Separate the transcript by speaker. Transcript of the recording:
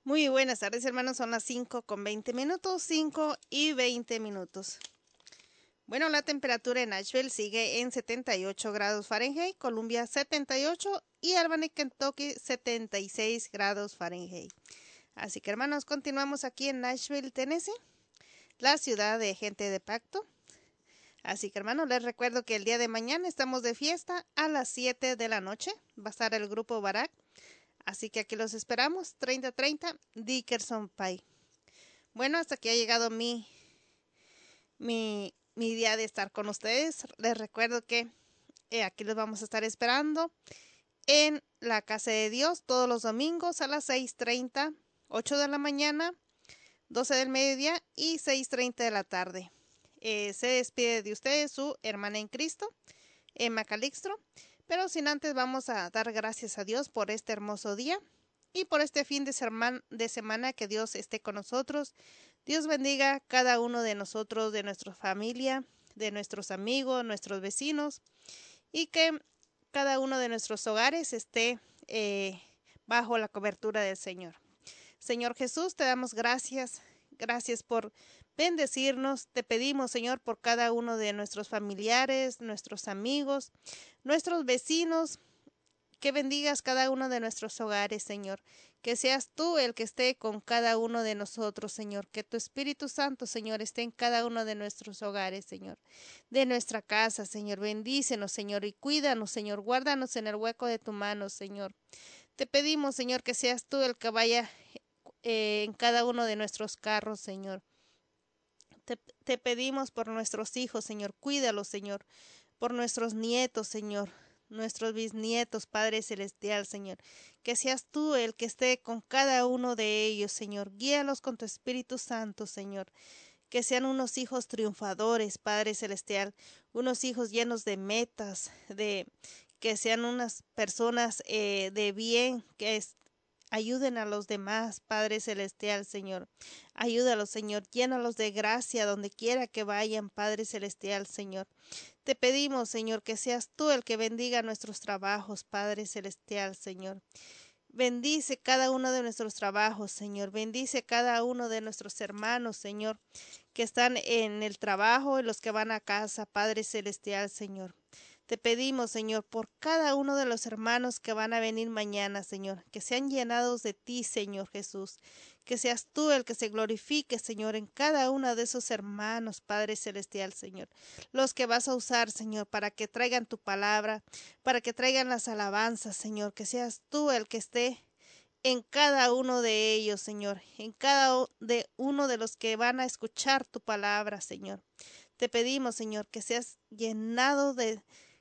Speaker 1: Muy buenas tardes, hermanos. Son las 5:20, 5:20. Bueno, la temperatura en Nashville sigue en 78 grados Fahrenheit, Columbia 78 y Albany, Kentucky 76 grados Fahrenheit. Así que, hermanos, continuamos aquí en Nashville, Tennessee, la ciudad de gente de pacto. Así que, hermanos, les recuerdo que el día de mañana estamos de fiesta a las 7 de la noche. Va a estar el grupo Barak. Así que aquí los esperamos, 3030 Dickerson Pike. Bueno, hasta aquí ha llegado mi día de estar con ustedes. Les recuerdo que aquí los vamos a estar esperando en la Casa de Dios todos los domingos a las 6:30, 8 de la mañana, 12 del mediodía y 6:30 de la tarde. Se despide de ustedes su hermana en Cristo, Emma Calixtro. Pero sin antes vamos a dar gracias a Dios por este hermoso día y por este fin de semana que Dios esté con nosotros. Dios bendiga a cada uno de nosotros, de nuestra familia, de nuestros amigos, nuestros vecinos, y que cada uno de nuestros hogares esté bajo la cobertura del Señor. Señor Jesús, te damos gracias. Gracias por bendecirnos. Te pedimos, Señor, por cada uno de nuestros familiares, nuestros amigos, nuestros vecinos, que bendigas cada uno de nuestros hogares, Señor. Que seas tú el que esté con cada uno de nosotros, Señor. Que tu Espíritu Santo, Señor, esté en cada uno de nuestros hogares, Señor. De nuestra casa, Señor. Bendícenos, Señor, y cuídanos, Señor. Guárdanos en el hueco de tu mano, Señor. Te pedimos, Señor, que seas tú el que vaya en cada uno de nuestros carros, Señor. Te pedimos por nuestros hijos, Señor. Cuídalos, Señor. Por nuestros nietos, Señor. Nuestros bisnietos, Padre Celestial, Señor. Que seas tú el que esté con cada uno de ellos, Señor. Guíalos con tu Espíritu Santo, Señor. Que sean unos hijos triunfadores, Padre Celestial. Unos hijos llenos de metas, que sean unas personas de bien, ayuden a los demás, Padre Celestial, Señor. Ayúdalos, Señor. Llénalos de gracia donde quiera que vayan, Padre Celestial, Señor. Te pedimos, Señor, que seas tú el que bendiga nuestros trabajos, Padre Celestial, Señor. Bendice cada uno de nuestros trabajos, Señor. Bendice cada uno de nuestros hermanos, Señor, que están en el trabajo y los que van a casa, Padre Celestial, Señor. Te pedimos, Señor, por cada uno de los hermanos que van a venir mañana, Señor, que sean llenados de ti, Señor Jesús. Que seas tú el que se glorifique, Señor, en cada uno de esos hermanos, Padre Celestial, Señor. Los que vas a usar, Señor, para que traigan tu palabra, para que traigan las alabanzas, Señor. Que seas tú el que esté en cada uno de ellos, Señor, en cada de uno de los que van a escuchar tu palabra, Señor. Te pedimos, Señor, que seas llenado de